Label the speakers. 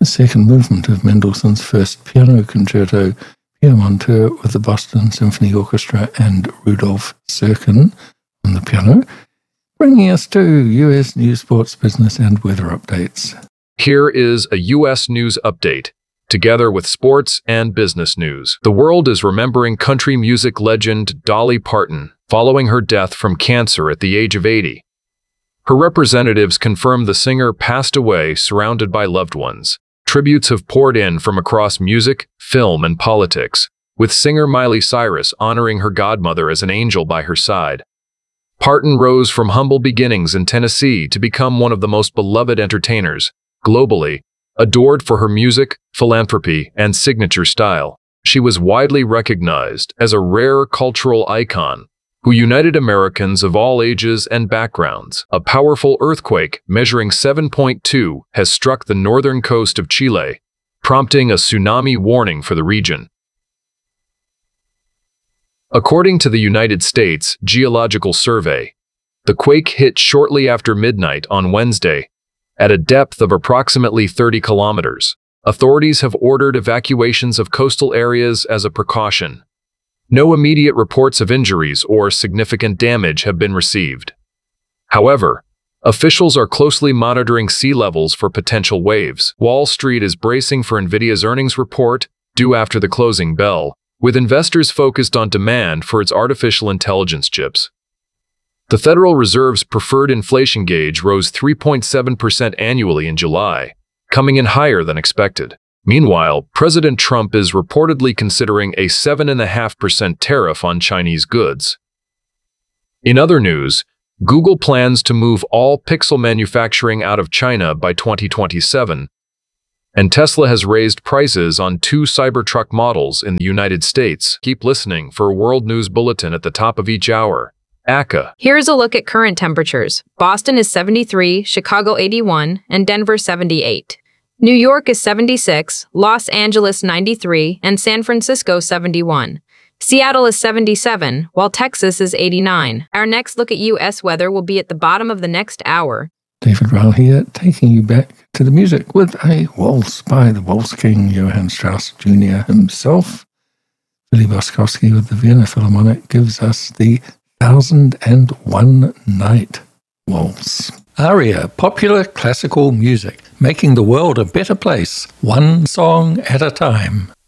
Speaker 1: The second movement of Mendelssohn's first piano concerto, Piemonte, with the Boston Symphony Orchestra and Rudolf Serkin on the piano, bringing us to U.S. news, sports, business, and weather updates.
Speaker 2: Here is a U.S. news update, together with sports and business news. The world is remembering country music legend Dolly Parton following her death from cancer at the age of 80. Her representatives confirmed the singer passed away surrounded by loved ones. Tributes have poured in from across music, film, and politics, with singer Miley Cyrus honoring her godmother as an angel by her side. Parton rose from humble beginnings in Tennessee to become one of the most beloved entertainers, globally, adored for her music, philanthropy, and signature style. She was widely recognized as a rare cultural icon who united Americans of all ages and backgrounds. A powerful earthquake measuring 7.2 has struck the northern coast of Chile, prompting a tsunami warning for the region. According to the United States Geological Survey, the quake hit shortly after midnight on Wednesday, at a depth of approximately 30 kilometers. Authorities have ordered evacuations of coastal areas as a precaution. No immediate reports of injuries or significant damage have been received. However, officials are closely monitoring sea levels for potential waves. Wall Street is bracing for NVIDIA's earnings report, due after the closing bell, with investors focused on demand for its artificial intelligence chips. The Federal Reserve's preferred inflation gauge rose 3.7% annually in July, coming in higher than expected. Meanwhile, President Trump is reportedly considering a 7.5% tariff on Chinese goods. In other news, Google plans to move all Pixel manufacturing out of China by 2027, and Tesla has raised prices on 2 Cybertruck models in the United States. Keep listening for a World News Bulletin at the top of each hour. ACA.
Speaker 3: Here's a look at current temperatures. Boston is 73, Chicago 81, and Denver 78. New York is 76, Los Angeles 93, and San Francisco 71. Seattle is 77, while Texas is 89. Our next look at U.S. weather will be at the bottom of the next hour.
Speaker 1: David Ryle here, taking you back to the music with a waltz by the Waltz King, Johann Strauss Jr. himself. Billy Boskovsky with the Vienna Philharmonic gives us the 1001 Night Waltz. ARIA, popular classical music, making the world a better place, one song at a time.